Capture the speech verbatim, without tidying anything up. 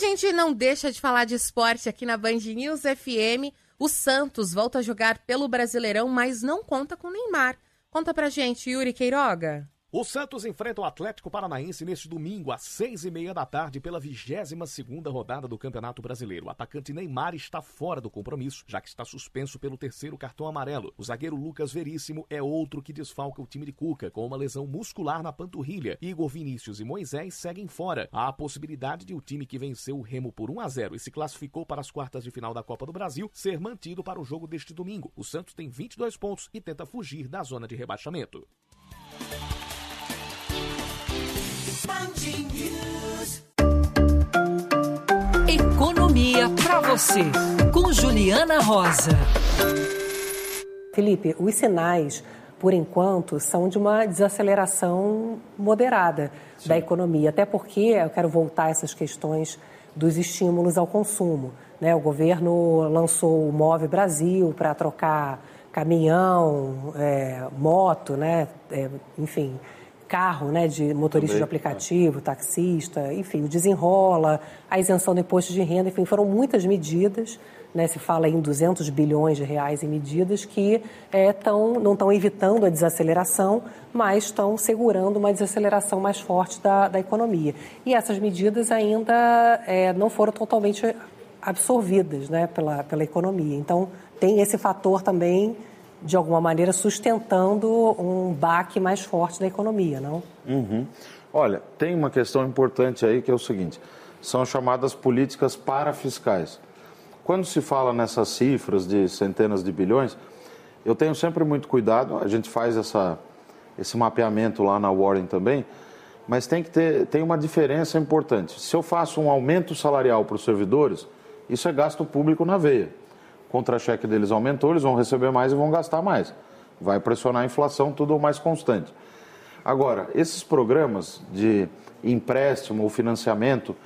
gente não deixa de falar de esporte aqui na Band News F M. O Santos volta a jogar pelo Brasileirão, mas não conta com Neymar. Conta pra gente, Yuri Queiroga. O Santos enfrenta o Atlético Paranaense neste domingo, às seis e meia da tarde, pela vigésima segunda rodada do Campeonato Brasileiro. O atacante Neymar está fora do compromisso, já que está suspenso pelo terceiro cartão amarelo. O zagueiro Lucas Veríssimo é outro que desfalca o time de Cuca, com uma lesão muscular na panturrilha. Igor Vinícius e Moisés seguem fora. Há a possibilidade de o time que venceu o Remo por um a zero e se classificou para as quartas de final da Copa do Brasil ser mantido para o jogo deste domingo. O Santos tem vinte e dois pontos e tenta fugir da zona de rebaixamento. Economia para você, com Juliana Rosa. Felipe, os sinais, por enquanto, são de uma desaceleração moderada Sim. da economia, até porque eu quero voltar a essas questões dos estímulos ao consumo, né? O governo lançou o Move Brasil para trocar caminhão, é, moto, né? É, enfim... carro, né, de motorista Também, de aplicativo, é. taxista, enfim, o desenrola, a isenção do imposto de renda, enfim, foram muitas medidas, né, se fala em duzentos bilhões de reais em medidas que é, tão, não estão evitando a desaceleração, mas estão segurando uma desaceleração mais forte da, da economia. E essas medidas ainda é, não foram totalmente absorvidas, né, pela, pela economia. Então, tem esse fator também, de alguma maneira, sustentando um baque mais forte da economia, não? Uhum. Olha, tem uma questão importante aí que é o seguinte, são chamadas políticas parafiscais. Quando se fala nessas cifras de centenas de bilhões, eu tenho sempre muito cuidado, a gente faz essa, esse mapeamento lá na Warren também, mas tem que ter tem uma diferença importante. Se eu faço um aumento salarial para os servidores, isso é gasto público na veia. O contra-cheque deles aumentou, eles vão receber mais e vão gastar mais. Vai pressionar a inflação, tudo mais constante. Agora, esses programas de empréstimo ou financiamento